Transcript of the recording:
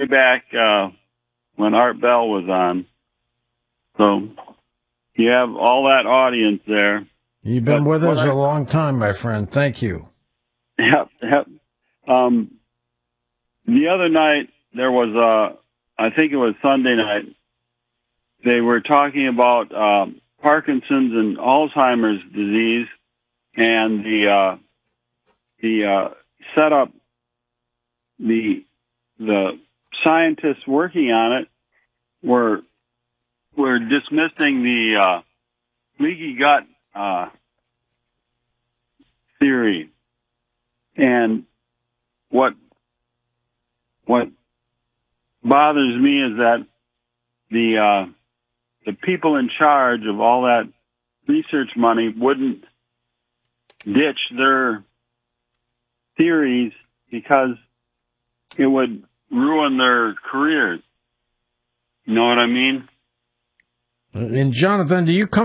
back when Art Bell was on. So you have all that audience there. You've been with us a long time, my friend. Thank you. Yep. The other night, there was I think it was Sunday night, they were talking about Parkinson's and Alzheimer's disease, and the setup, the scientists working on it were dismissing the leaky gut theory. And what bothers me is that the people in charge of all that research money wouldn't ditch their theories because it would ruin their careers. You know what I mean? And Jonathan, do you come